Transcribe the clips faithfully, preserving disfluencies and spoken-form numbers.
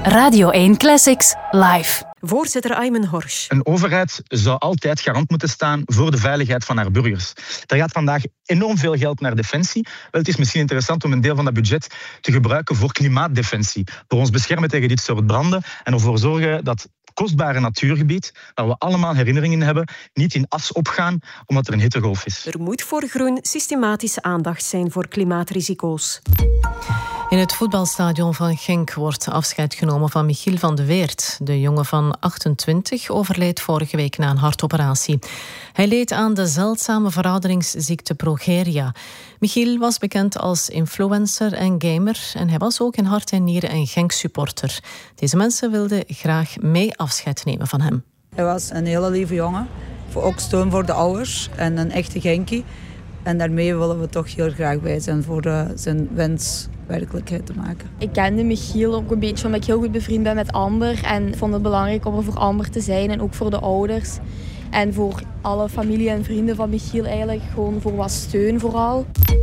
Radio één Classics live. Voorzitter Aymen Horsch. Een overheid zou altijd garant moeten staan voor de veiligheid van haar burgers. Er gaat vandaag enorm veel geld naar defensie. Wel, het is misschien interessant om een deel van dat budget te gebruiken voor klimaatdefensie. Voor ons beschermen tegen dit soort branden en ervoor zorgen dat kostbare natuurgebied, waar we allemaal herinneringen hebben, niet in as opgaan omdat er een hittegolf is. Er moet voor groen systematische aandacht zijn voor klimaatrisico's. In het voetbalstadion van Genk wordt afscheid genomen van Michiel van de Weert. De jongen van achtentwintig overleed vorige week na een hartoperatie. Hij leed aan de zeldzame verouderingsziekte progeria. Michiel was bekend als influencer en gamer en hij was ook in hart en nieren een Genk-supporter. Deze mensen wilden graag mee afscheid nemen van hem. Hij was een hele lieve jongen, ook steun voor de ouders en een echte Genkie. En daarmee willen we toch heel graag bij zijn voor uh, zijn wens werkelijkheid te maken. Ik kende Michiel ook een beetje omdat ik heel goed bevriend ben met Amber. En vond het belangrijk om er voor Amber te zijn en ook voor de ouders. En voor alle familie en vrienden van Michiel eigenlijk gewoon voor wat steun vooral.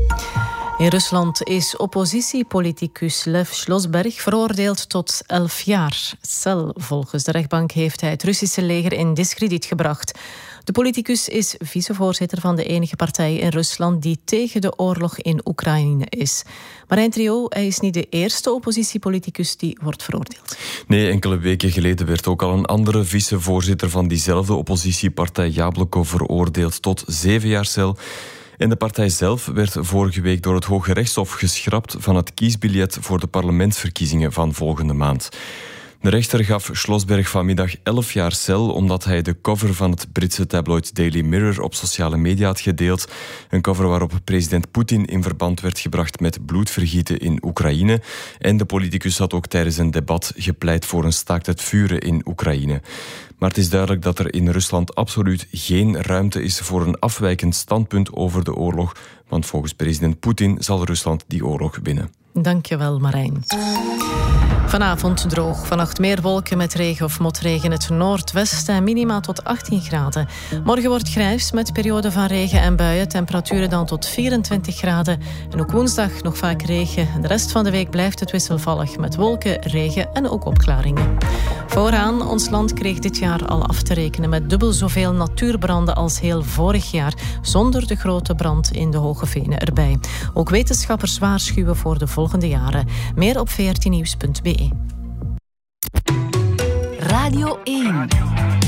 In Rusland is oppositiepoliticus Lev Slosberg veroordeeld tot elf jaar cel. Volgens de rechtbank heeft hij het Russische leger in diskrediet gebracht. De politicus is vicevoorzitter van de enige partij in Rusland die tegen de oorlog in Oekraïne is. Marijn Trio, hij is niet de eerste oppositiepoliticus die wordt veroordeeld. Nee, enkele weken geleden werd ook al een andere vicevoorzitter van diezelfde oppositiepartij Jabloko veroordeeld tot zeven jaar cel. En de partij zelf werd vorige week door het Hoge Rechtshof geschrapt van het kiesbiljet voor de parlementsverkiezingen van volgende maand. De rechter gaf Slosberg vanmiddag elf jaar cel omdat hij de cover van het Britse tabloid Daily Mirror op sociale media had gedeeld. Een cover waarop president Poetin in verband werd gebracht met bloedvergieten in Oekraïne. En de politicus had ook tijdens een debat gepleit voor een staakt het vuren in Oekraïne. Maar het is duidelijk dat er in Rusland absoluut geen ruimte is voor een afwijkend standpunt over de oorlog. Want volgens president Poetin zal Rusland die oorlog winnen. Dankjewel, Marijn. Vanavond droog, vannacht meer wolken met regen of motregen in het noordwesten en minima tot achttien graden. Morgen wordt grijs met perioden van regen en buien, temperaturen dan tot vierentwintig graden. En ook woensdag nog vaak regen. De rest van de week blijft het wisselvallig met wolken, regen en ook opklaringen. Vooraan, ons land kreeg dit jaar al af te rekenen met dubbel zoveel natuurbranden als heel vorig jaar, zonder de grote brand in de Hoge Venen erbij. Ook wetenschappers waarschuwen voor de volgende jaren. Meer op veertien nieuws punt be. Radio één.